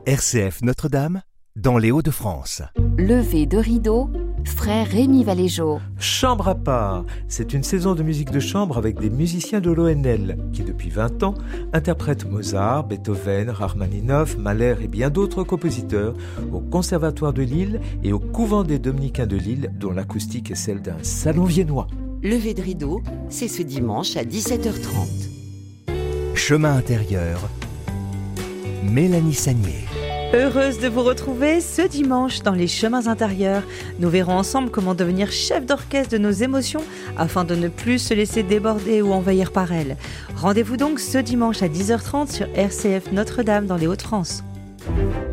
RCF Notre-Dame, dans les Hauts-de-France. Lever de rideau, frère Rémi Valéjo. Chambre à part, c'est une saison de musique de chambre avec des musiciens de l'ONL qui, depuis 20 ans, interprètent Mozart, Beethoven, Rachmaninoff, Mahler et bien d'autres compositeurs au Conservatoire de Lille et au Couvent des Dominicains de Lille, dont l'acoustique est celle d'un salon viennois. Lever de rideau, c'est ce dimanche à 17h30. Chemin intérieur, Mélanie Sagnier. Heureuse de vous retrouver ce dimanche dans les chemins intérieurs. Nous verrons ensemble comment devenir chef d'orchestre de nos émotions afin de ne plus se laisser déborder ou envahir par elles. Rendez-vous donc ce dimanche à 10h30 sur RCF Notre-Dame dans les Hauts-de-France.